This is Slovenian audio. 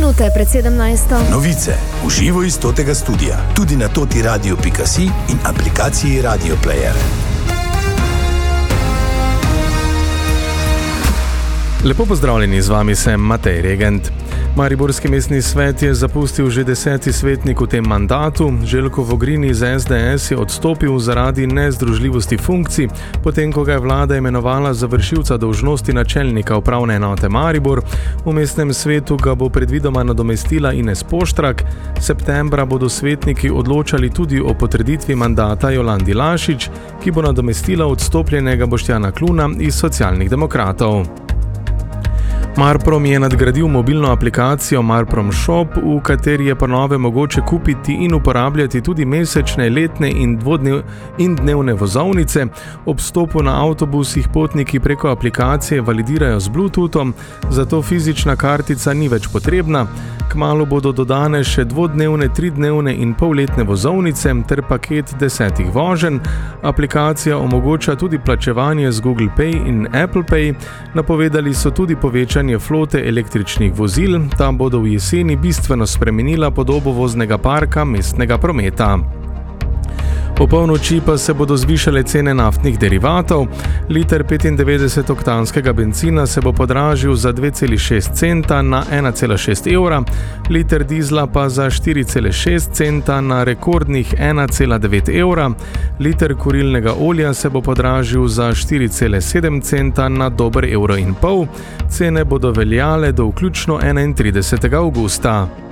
minute pred 17. Novice v živo iz Totega studia, tudi na totiradio.si in aplikaciji Radio Player. Lepo pozdravljeni, z vami sem Matej Regent. Mariborski mestni svet je zapustil že 10. svetnik v tem mandatu. Željko Vogrin iz SDS je odstopil zaradi nezdružljivosti funkcij, potem ko ga je vlada imenovala za vršilca dolžnosti načelnika upravne enote Maribor. V mestnem svetu ga bo predvidoma nadomestila Ines Poštrak. Septembra bodo svetniki odločali tudi o potrditvi mandata Jolandi Lašič, ki bo nadomestila odstopljenega Boštjana Kluna iz Socialnih demokratov. Marprom je nadgradil mobilno aplikacijo Marprom Shop, v kateri je po novem mogoče kupiti in uporabljati tudi mesečne, letne in dnevne vozovnice. Ob vstopu na avtobusih potniki preko aplikacije validirajo z Bluetoothom, zato fizična kartica ni več potrebna. Kmalu bodo dodane še dvodnevne, tridnevne in polletne vozovnice ter paket 10 voženj. Aplikacija omogoča tudi plačevanje z Google Pay in Apple Pay. Napovedali so tudi povečanje flote električnih vozil, ta bodo v jeseni bistveno spremenila podobo voznega parka mestnega prometa. Po polnoči pa se bodo zvišale cene naftnih derivatov. Liter 95-oktanskega bencina se bo podražil za 2,6 centa na 1,6 evra, liter dizla pa za 4,6 centa na rekordnih 1,9 evra, liter kurilnega olja se bo podražil za 4,7 centa na dober evro in pol. Cene bodo veljale do vključno 31. avgusta.